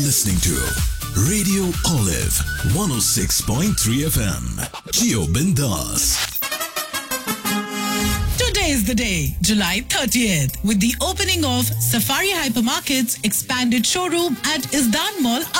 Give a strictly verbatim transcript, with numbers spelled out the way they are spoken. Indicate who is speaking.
Speaker 1: listening to Radio Olive one oh six point three F M. Geo Bindas.
Speaker 2: Today is the day, July thirtieth, with the opening of Safari Hypermarket's expanded showroom at Isdan Mall,